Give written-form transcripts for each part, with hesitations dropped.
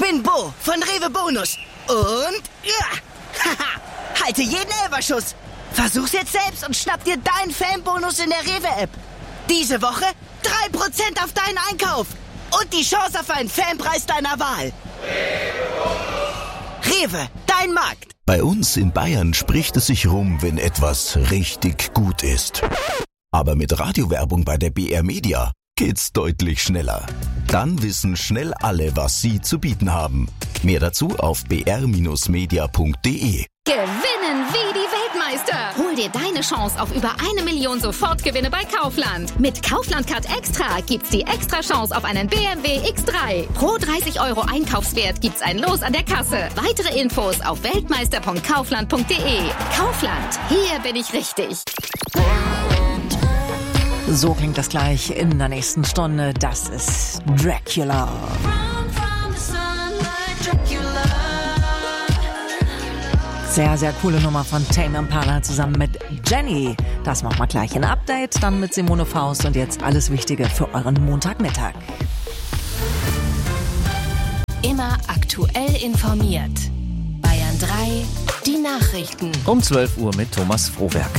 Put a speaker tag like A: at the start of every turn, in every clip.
A: bin Bo von Rewe Bonus. Und halte jeden Elferschuss. Versuch's jetzt selbst und schnapp dir deinen Fanbonus in der Rewe-App. Diese Woche 3% auf deinen Einkauf. Und die Chance auf einen Fanpreis deiner Wahl. Rewe, dein Markt.
B: Bei uns in Bayern spricht es sich rum, wenn etwas richtig gut ist. Aber mit Radiowerbung bei der BR Media geht's deutlich schneller. Dann wissen schnell alle, was sie zu bieten haben. Mehr dazu auf br-media.de.
C: Gewinnen wie die Weltmeister. Hol dir deine Chance auf über 1 Million Sofortgewinne bei Kaufland. Mit Kaufland Card Extra gibt's die extra Chance auf einen BMW X3. Pro 30 € Einkaufswert gibt's ein Los an der Kasse. Weitere Infos auf weltmeister.kaufland.de. Kaufland, hier bin ich richtig.
D: So klingt das gleich in der nächsten Stunde. Das ist Dracula. Sehr, sehr coole Nummer von Tame Impala zusammen mit Jenny. Das machen wir gleich in Update, dann mit Simone Faust und jetzt alles Wichtige für euren Montagmittag.
E: Immer aktuell informiert. Bayern 3, die Nachrichten.
F: Um 12 Uhr mit Thomas Frohwerk.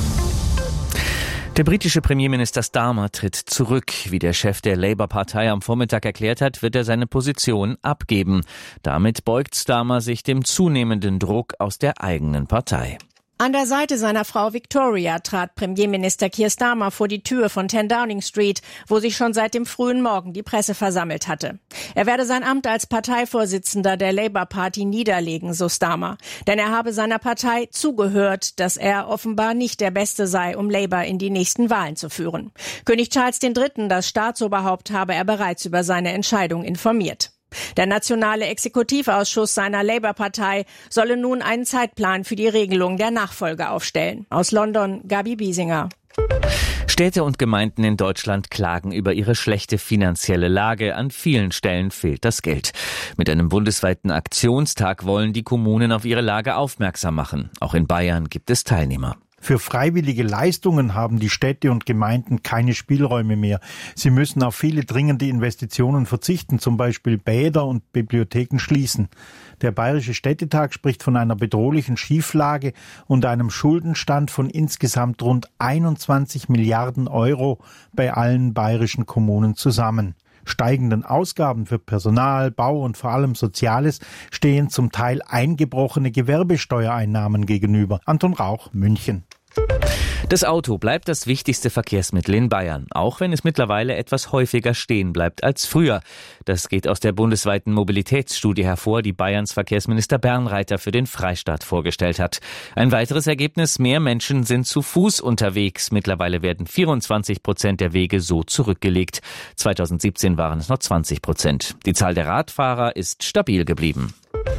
F: Der britische Premierminister Starmer tritt zurück. Wie der Chef der Labour-Partei am Vormittag erklärt hat, wird er seine Position abgeben. Damit beugt Starmer sich dem zunehmenden Druck aus der eigenen Partei.
G: An der Seite seiner Frau Victoria trat Premierminister Keir Starmer vor die Tür von 10 Downing Street, wo sich schon seit dem frühen Morgen die Presse versammelt hatte. Er werde sein Amt als Parteivorsitzender der Labour Party niederlegen, so Starmer. Denn er habe seiner Partei zugehört, dass er offenbar nicht der Beste sei, um Labour in die nächsten Wahlen zu führen. König Charles III., das Staatsoberhaupt, habe er bereits über seine Entscheidung informiert. Der nationale Exekutivausschuss seiner Labour-Partei solle nun einen Zeitplan für die Regelung der Nachfolge aufstellen. Aus London, Gabi Biesinger.
F: Städte und Gemeinden in Deutschland klagen über ihre schlechte finanzielle Lage. An vielen Stellen fehlt das Geld. Mit einem bundesweiten Aktionstag wollen die Kommunen auf ihre Lage aufmerksam machen. Auch in Bayern gibt es Teilnehmer.
H: Für freiwillige Leistungen haben die Städte und Gemeinden keine Spielräume mehr. Sie müssen auf viele dringende Investitionen verzichten, zum Beispiel Bäder und Bibliotheken schließen. Der Bayerische Städtetag spricht von einer bedrohlichen Schieflage und einem Schuldenstand von insgesamt rund 21 Milliarden € bei allen bayerischen Kommunen zusammen. Steigenden Ausgaben für Personal, Bau und vor allem Soziales stehen zum Teil eingebrochene Gewerbesteuereinnahmen gegenüber. Anton Rauch, München.
F: Das Auto bleibt das wichtigste Verkehrsmittel in Bayern, auch wenn es mittlerweile etwas häufiger stehen bleibt als früher. Das geht aus der bundesweiten Mobilitätsstudie hervor, die Bayerns Verkehrsminister Bernreiter für den Freistaat vorgestellt hat. Ein weiteres Ergebnis: mehr Menschen sind zu Fuß unterwegs. Mittlerweile werden 24% der Wege so zurückgelegt. 2017 waren es noch 20%. Die Zahl der Radfahrer ist stabil geblieben.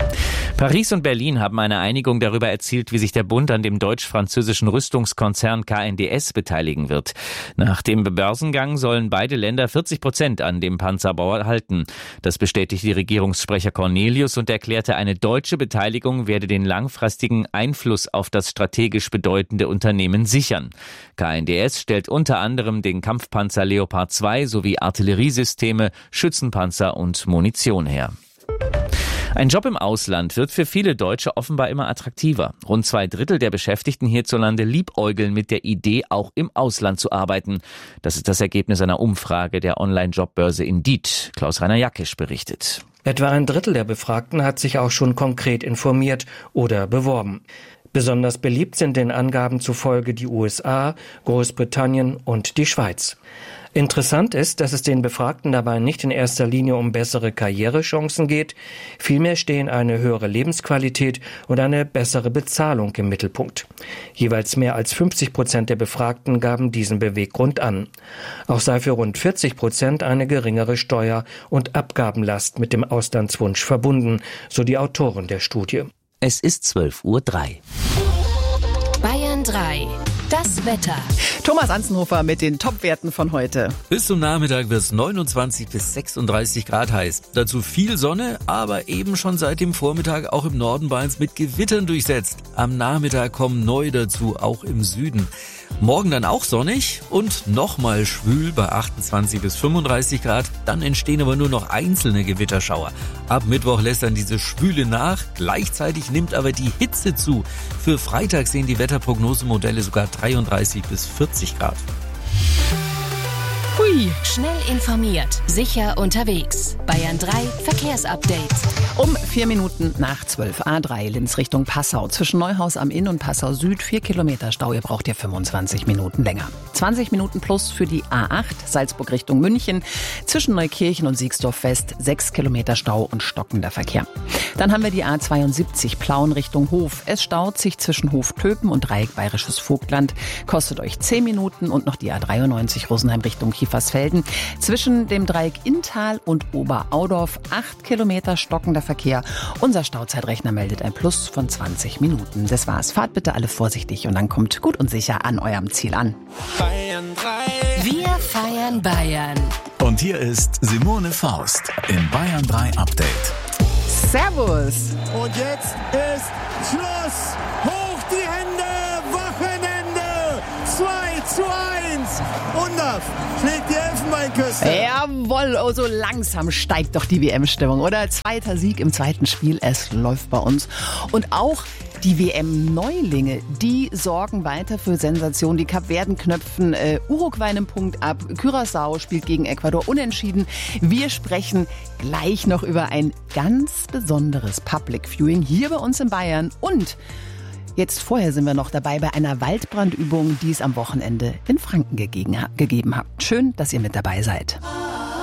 F: Paris und Berlin haben eine Einigung darüber erzielt, wie sich der Bund an dem deutsch-französischen Rüstungskonzern KNDS beteiligen wird. Nach dem Börsengang sollen beide Länder 40% an dem Panzerbau erhalten. Das bestätigt die Regierungssprecher Cornelius und erklärte, eine deutsche Beteiligung werde den langfristigen Einfluss auf das strategisch bedeutende Unternehmen sichern. KNDS stellt unter anderem den Kampfpanzer Leopard 2 sowie Artilleriesysteme, Schützenpanzer und Munition her. Ein Job im Ausland wird für viele Deutsche offenbar immer attraktiver. Rund 2/3 der Beschäftigten hierzulande liebäugeln mit der Idee, auch im Ausland zu arbeiten. Das ist das Ergebnis einer Umfrage der Online-Jobbörse Indeed. Klaus-Rainer Jackisch berichtet.
I: Etwa 1/3 der Befragten hat sich auch schon konkret informiert oder beworben. Besonders beliebt sind den Angaben zufolge die USA, Großbritannien und die Schweiz. Interessant ist, dass es den Befragten dabei nicht in erster Linie um bessere Karrierechancen geht. Vielmehr stehen eine höhere Lebensqualität und eine bessere Bezahlung im Mittelpunkt. Jeweils mehr als 50% der Befragten gaben diesen Beweggrund an. Auch sei für rund 40% eine geringere Steuer- und Abgabenlast mit dem Auslandswunsch verbunden, so die Autoren der Studie.
F: Es ist 12:03 Uhr.
E: Bayern 3. Das Wetter.
J: Thomas Anzenhofer mit den Top-Werten von heute.
K: Bis zum Nachmittag wird es 29 bis 36 Grad heiß. Dazu viel Sonne, aber eben schon seit dem Vormittag auch im Norden Bayerns mit Gewittern durchsetzt. Am Nachmittag kommen neu dazu, auch im Süden. Morgen dann auch sonnig und nochmal schwül bei 28 bis 35 Grad. Dann entstehen aber nur noch einzelne Gewitterschauer. Ab Mittwoch lässt dann diese Schwüle nach. Gleichzeitig nimmt aber die Hitze zu. Für Freitag sehen die Wetterprognosemodelle sogar 33 bis 40 Grad.
E: Hui. Schnell informiert, sicher unterwegs. Bayern 3 Verkehrsupdate.
J: Um 4 Minuten nach 12. A3 Linz Richtung Passau. Zwischen Neuhaus am Inn und Passau Süd 4 Kilometer Stau. Ihr braucht ja 25 Minuten länger. 20 Minuten plus für die A8 Salzburg Richtung München. Zwischen Neukirchen und Siegsdorf West 6 Kilometer Stau und stockender Verkehr. Dann haben wir die A72 Plauen Richtung Hof. Es staut sich zwischen Hof-Töpen und Dreieck Bayerisches Vogtland. Kostet euch 10 Minuten und noch die A93 Rosenheim Richtung Kiefersfelden. Zwischen dem Dreieck Inntal und Oberaudorf 8 Kilometer stockender Verkehr. Unser Stauzeitrechner meldet ein Plus von 20 Minuten. Das war's. Fahrt bitte alle vorsichtig und dann kommt gut und sicher an eurem Ziel an.
E: Bayern 3. Wir feiern Bayern.
B: Und hier ist Simone Faust im Bayern 3 Update.
J: Servus!
L: Und jetzt ist Schluss! Hoch die Hände! Wochenende! 2:1! Undaf schlägt die Elfenbeinküste.
J: Jawohl, oh, so langsam steigt doch die WM-Stimmung, oder? Zweiter Sieg im zweiten Spiel, es läuft bei uns. Und auch die WM-Neulinge, die sorgen weiter für Sensation. Die Kapverden knöpfen Uruguay einen Punkt ab. Curaçao spielt gegen Ecuador unentschieden. Wir sprechen gleich noch über ein ganz besonderes Public Viewing hier bei uns in Bayern. Und jetzt vorher sind wir noch dabei bei einer Waldbrandübung, die es am Wochenende in Franken gegeben hat. Schön, dass ihr mit dabei seid.